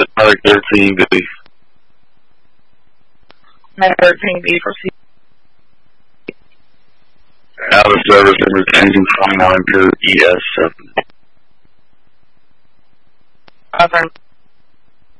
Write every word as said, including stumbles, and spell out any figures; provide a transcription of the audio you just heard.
Network thirteen B. Network thirteen B, proceed. Out of service number changing phone line to E S seven. Affirmative.